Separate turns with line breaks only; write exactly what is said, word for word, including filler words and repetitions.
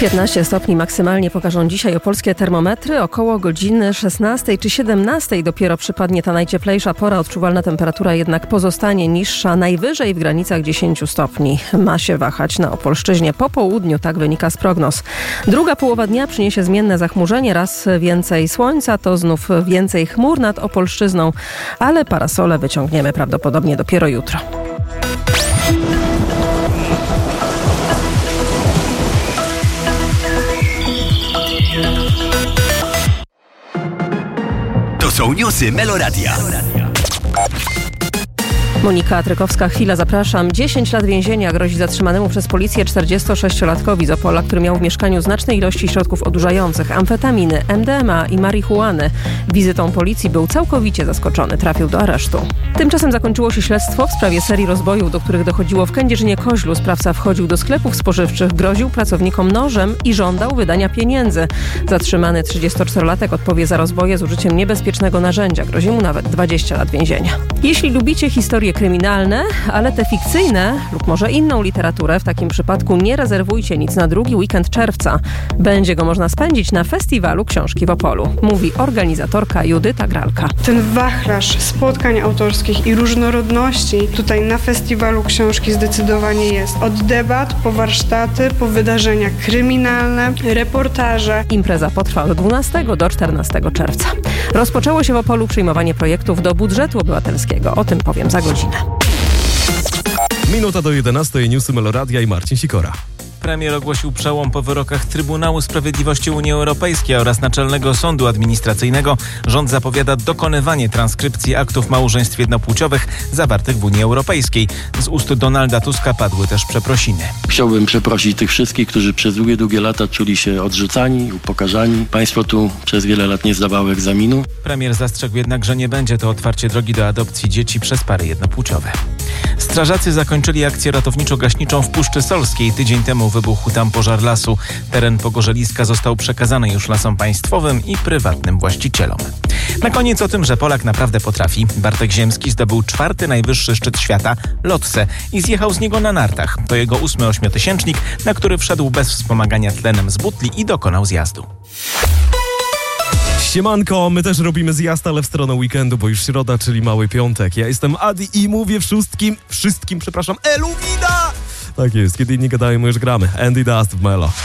piętnaście stopni maksymalnie pokażą dzisiaj opolskie termometry. Około godziny szesnastej czy siedemnastej dopiero przypadnie ta najcieplejsza pora. Odczuwalna temperatura jednak pozostanie niższa, najwyżej w granicach dziesięć stopni. Ma się wahać na Opolszczyźnie po południu, tak wynika z prognoz. Druga połowa dnia przyniesie zmienne zachmurzenie, raz więcej słońca, to znów więcej chmur nad Opolszczyzną, ale parasole wyciągniemy prawdopodobnie dopiero jutro.
To są newsy Meloradia.
Monika Trykowska, chwila, zapraszam. dziesięć lat więzienia grozi zatrzymanemu przez policję czterdziestosześciolatkowi z Opola, który miał w mieszkaniu znaczne ilości środków odurzających, amfetaminy, M D M A i marihuany. Wizytą policji był całkowicie zaskoczony. Trafił do aresztu. Tymczasem zakończyło się śledztwo w sprawie serii rozbojów, do których dochodziło w Kędzierzynie-Koźlu. Sprawca wchodził do sklepów spożywczych, groził pracownikom nożem i żądał wydania pieniędzy. Zatrzymany trzydziestoczterolatek odpowie za rozboje z użyciem niebezpiecznego narzędzia. Grozi mu nawet dwadzieścia lat więzienia. Jeśli lubicie historię kryminalne, ale te fikcyjne lub może inną literaturę, w takim przypadku nie rezerwujcie nic na drugi weekend czerwca. Będzie go można spędzić na Festiwalu Książki w Opolu, mówi organizatorka Judyta Gralka.
Ten wachlarz spotkań autorskich i różnorodności tutaj na Festiwalu Książki zdecydowanie jest. Od debat po warsztaty, po wydarzenia kryminalne, reportaże.
Impreza potrwa od dwunastego do czternastego czerwca. Rozpoczęło się w Opolu przyjmowanie projektów do budżetu obywatelskiego. O tym powiem za godzinę.
Minuta do jedenastej, newsy Meloradia i Marcin Sikora.
Premier ogłosił przełom po wyrokach Trybunału Sprawiedliwości Unii Europejskiej oraz Naczelnego Sądu Administracyjnego. Rząd zapowiada dokonywanie transkrypcji aktów małżeństw jednopłciowych zawartych w Unii Europejskiej. Z ust Donalda Tuska padły też przeprosiny.
Chciałbym przeprosić tych wszystkich, którzy przez długie, długie lata czuli się odrzucani, upokarzani. Państwo tu przez wiele lat nie zdawało egzaminu.
Premier zastrzegł jednak, że nie będzie to otwarcie drogi do adopcji dzieci przez pary jednopłciowe. Strażacy zakończyli akcję ratowniczo-gaśniczą w Puszczy Solskiej. Tydzień temu wybuchł tam pożar lasu. Teren pogorzeliska został przekazany już Lasom Państwowym i prywatnym właścicielom. Na koniec o tym, że Polak naprawdę potrafi. Bartek Ziemski zdobył czwarty najwyższy szczyt świata, Lotse, i zjechał z niego na nartach. To jego ósmy ośmiotysięcznik, na który wszedł bez wspomagania tlenem z butli i dokonał zjazdu.
Siemanko, my też robimy zjazd, ale w stronę weekendu, bo już środa, czyli mały piątek. Ja jestem Adi i mówię wszystkim, wszystkim, przepraszam, Elu Vida! Tak jest, kiedy inni gadają, my już gramy. Andy Dust w Melo.